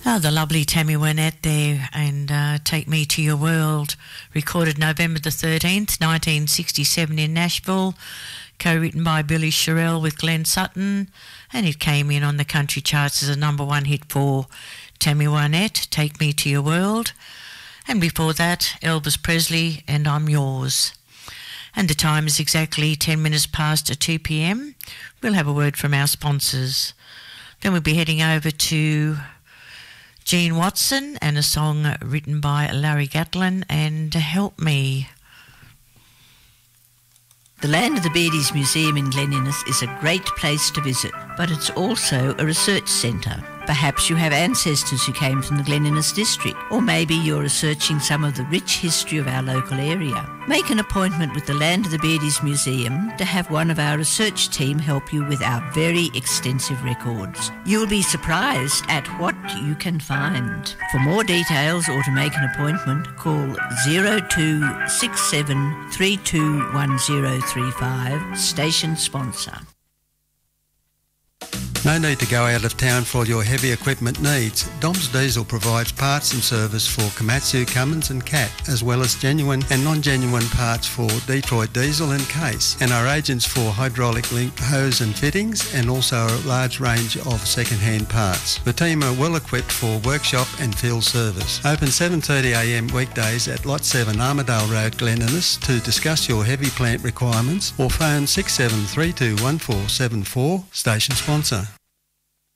Oh, the lovely Tammy Wynette there, and Take Me to Your World, recorded November the 13th, 1967 in Nashville, co-written by Billy Sherrill with Glenn Sutton, and it came in on the country charts as a number one hit for Tammy Wynette, Take Me to Your World, and before that, Elvis Presley and I'm Yours. And the time is exactly 10 minutes past 2 p.m. We'll have a word from our sponsors. Then we'll be heading over to Gene Watson and a song written by Larry Gatlin and Help Me. The Land of the Beardies Museum in Glen Innes is a great place to visit, but it's also a research centre. Perhaps you have ancestors who came from the Glen Innes district, or maybe you're researching some of the rich history of our local area. Make an appointment with the Land of the Beardies Museum to have one of our research team help you with our very extensive records. You'll be surprised at what you can find. For more details or to make an appointment, call 0267 321035, station sponsor. No need to go out of town for all your heavy equipment needs. Dom's Diesel provides parts and service for Komatsu, Cummins and Cat, as well as genuine and non-genuine parts for Detroit Diesel and Case, and our agents for hydraulic link hose and fittings, and also a large range of second-hand parts. The team are well equipped for workshop and field service. Open 7:30am weekdays at Lot 7 Armadale Road, Glen Innes, to discuss your heavy plant requirements, or phone 67321474, station sponsor.